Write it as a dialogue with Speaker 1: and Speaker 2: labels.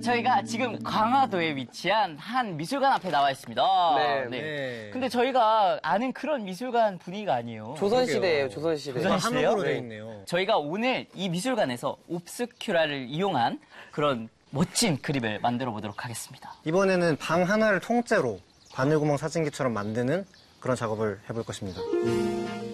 Speaker 1: 저희가 지금 강화도에 위치한 한 미술관 앞에 나와 있습니다.
Speaker 2: 네.
Speaker 1: 근데 저희가 아는 그런 미술관 분위기가 아니에요.
Speaker 2: 조선시대예요, 조선시대.
Speaker 1: 조선시대요?
Speaker 3: 한옥으로 되어 있네요.
Speaker 1: 저희가 오늘 이 미술관에서 옵스큐라를 이용한 그런 멋진 그림을 만들어 보도록 하겠습니다.
Speaker 3: 이번에는 방 하나를 통째로 바늘구멍 사진기처럼 만드는 그런 작업을 해볼 것입니다.